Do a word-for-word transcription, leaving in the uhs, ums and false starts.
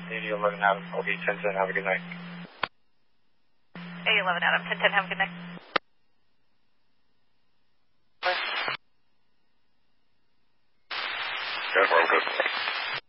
eighty eleven Adam, L B ten ten, have a good night. eighty eleven Adam, ten ten, have a good night. ten four, good.